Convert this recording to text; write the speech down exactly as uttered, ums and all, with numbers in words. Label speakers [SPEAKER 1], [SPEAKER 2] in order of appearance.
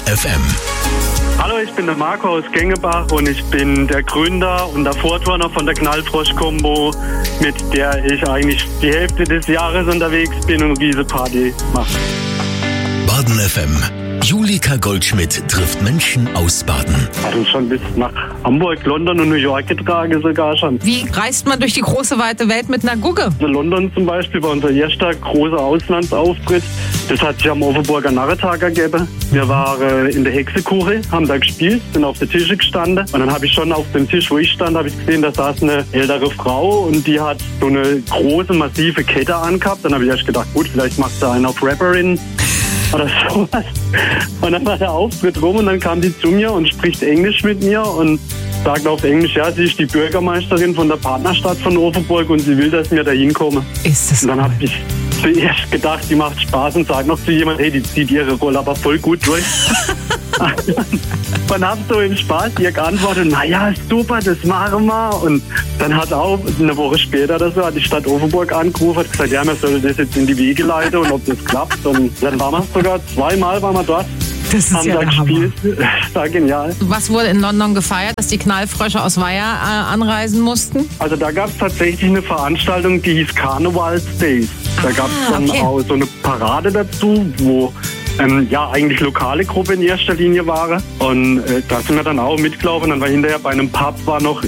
[SPEAKER 1] F M.
[SPEAKER 2] Hallo, ich bin der Marco aus Gengebach und ich bin der Gründer und der Vorturner von der Knallfrosch-Kombo, mit der ich eigentlich die Hälfte des Jahres unterwegs bin und riese Party mache.
[SPEAKER 1] Baden F M. Julika Goldschmidt trifft Menschen aus Baden.
[SPEAKER 2] Also schon bis nach Hamburg, London und New York getragen sogar schon.
[SPEAKER 3] Wie reist man durch die große weite Welt mit einer Gugge?
[SPEAKER 2] In London zum Beispiel war unser erster großer Auslandsauftritt. Das hat sich am Overburger Narrentag ergeben. Wir waren in der Hexekuche, haben da gespielt, sind auf den Tische gestanden. Und dann habe ich schon auf dem Tisch, wo ich stand, habe ich gesehen, da saß eine ältere Frau und die hat so eine große, massive Kette angehabt. Dann habe ich erst gedacht, gut, vielleicht macht sie einen auf Rapperin oder sowas. Und dann war der Auftritt rum und dann kam die zu mir und spricht Englisch mit mir und sagt auf Englisch, ja, sie ist die Bürgermeisterin von der Partnerstadt von Overburg und sie will, dass wir da hinkommen.
[SPEAKER 3] Ist das
[SPEAKER 2] Und dann habe ich zuerst gedacht, die macht Spaß und sagt noch zu jemandem, hey, die zieht ihre Rolle aber voll gut durch. Und hab so im Spaß ihr geantwortet, naja, super, das machen wir. Und dann hat auch eine Woche später oder so, hat die Stadt Overburg angerufen, hat gesagt, ja, man soll das jetzt in die Wege leiten und ob das klappt. Und dann waren wir sogar zweimal waren wir dort.
[SPEAKER 3] Das ist
[SPEAKER 2] haben
[SPEAKER 3] ja
[SPEAKER 2] da
[SPEAKER 3] der Hammer.
[SPEAKER 2] gespielt. Das war genial.
[SPEAKER 3] Was wurde in London gefeiert, dass die Knallfrösche aus Weiher äh, anreisen mussten?
[SPEAKER 2] Also da gab es tatsächlich eine Veranstaltung, die hieß Carnival Days. Da gab es dann
[SPEAKER 3] okay.
[SPEAKER 2] auch so eine Parade dazu, wo ähm, ja eigentlich lokale Gruppe in erster Linie waren. Und äh, da sind wir dann auch mitgelaufen. Dann war hinterher bei einem Pub war noch